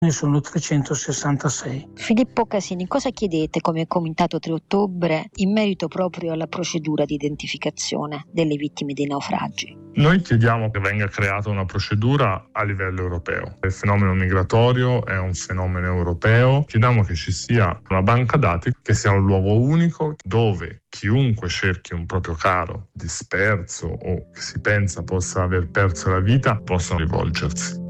ne sono 366. Filippo Casini, cosa chiedete come Comitato 3 Ottobre in merito proprio alla procedura di identificazione delle vittime dei naufragi? Noi chiediamo che venga creata una procedura a livello europeo. Il fenomeno migratorio è un fenomeno europeo. Chiediamo che ci sia una banca dati, che sia un luogo unico dove chiunque cerchi un proprio caro disperso o che si pensa possa aver perso la vita possa rivolgersi.